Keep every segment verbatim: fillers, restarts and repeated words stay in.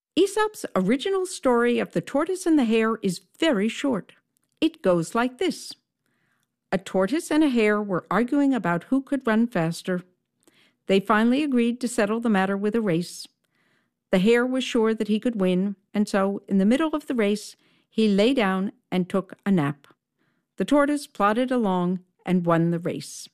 Aesop's original story of the tortoise and the hare is very short. It goes like this. A tortoise and a hare were arguing about who could run faster. They finally agreed to settle the matter with a race. The hare was sure that he could win, and so, in the middle of the race, he lay down and took a nap. The tortoise plodded along and won the race.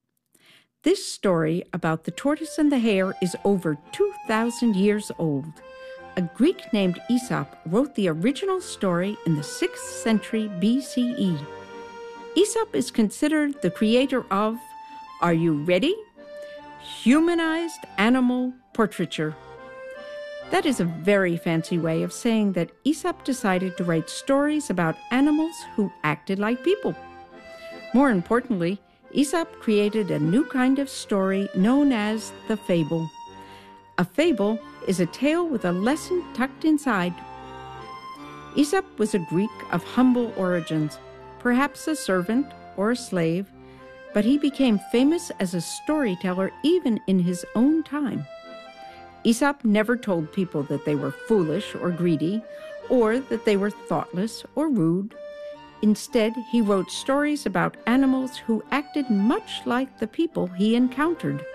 This story about the tortoise and the hare is over two thousand years old. A Greek named Aesop wrote the original story in the sixth century B C E. Aesop is considered the creator of, are you ready? Humanized animal portraiture. That is a very fancy way of saying that Aesop decided to write stories about animals who acted like people. More importantly, Aesop created a new kind of story known as the fable. A fable is a tale with a lesson tucked inside. Aesop was a Greek of humble origins, perhaps a servant or a slave, but he became famous as a storyteller even in his own time. Aesop never told people that they were foolish or greedy, or that they were thoughtless or rude. Instead, he wrote stories about animals who acted much like the people he encountered.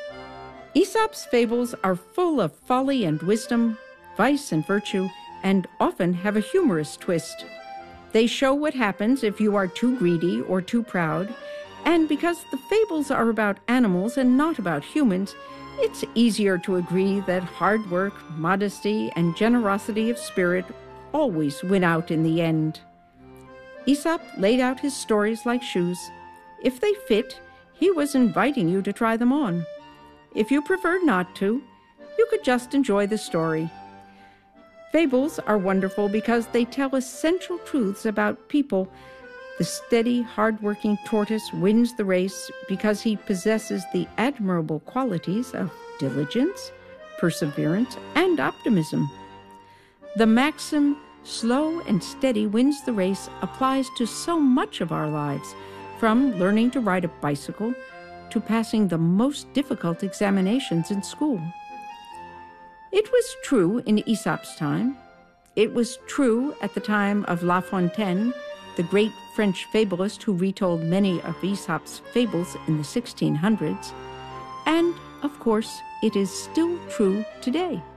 Aesop's fables are full of folly and wisdom, vice and virtue, and often have a humorous twist. They show what happens if you are too greedy or too proud, and because the fables are about animals and not about humans, it's easier to agree that hard work, modesty, and generosity of spirit always win out in the end. Aesop laid out his stories like shoes. If they fit, he was inviting you to try them on. If you preferred not to, you could just enjoy the story. Fables are wonderful because they tell essential truths about people. The steady, hard-working tortoise wins the race because he possesses the admirable qualities of diligence, perseverance, and optimism. The maxim, slow and steady wins the race, applies to so much of our lives, from learning to ride a bicycle to passing the most difficult examinations in school. It was true in Aesop's time. It was true at the time of La Fontaine, the great French fabulist who retold many of Aesop's fables in the sixteen hundreds. And, of course, it is still true today.